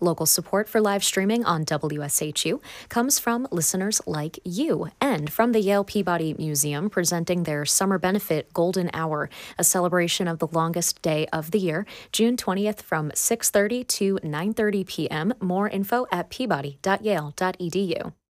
Local support for live streaming on WSHU comes from listeners like you and from the Yale Peabody Museum presenting their Summer Benefit Golden Hour, a celebration of the longest day of the year, June 20th from 6:30 to 9:30 p.m. More info at peabody.yale.edu.